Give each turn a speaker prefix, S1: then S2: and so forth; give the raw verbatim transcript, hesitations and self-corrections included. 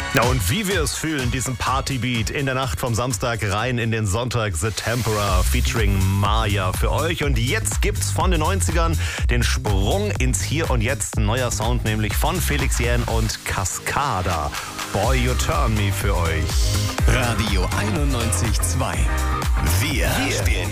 S1: Na und wie wir es fühlen, diesen Partybeat in der Nacht vom Samstag rein in den Sonntag, The Temperor featuring Maya für euch. Und jetzt gibt's von den neunzigern den Sprung ins Hier und Jetzt. Ein neuer Sound, nämlich von Felix Jähn und Cascada. Boy, You Turn Me für euch.
S2: Radio einundneunzig Komma zwei. Wir, wir spielen